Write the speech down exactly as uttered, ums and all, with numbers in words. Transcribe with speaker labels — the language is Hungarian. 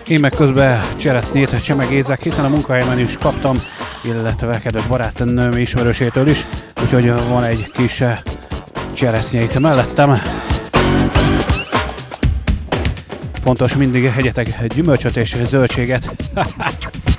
Speaker 1: Én meg közben cseresznyét csemegézek, hiszen a munkahelyemen is kaptam, illetve kedves barátnőm ismerősétől is, úgyhogy van egy kis cseresznye itt mellettem. Fontos mindig egyetek gyümölcsöt és zöldséget.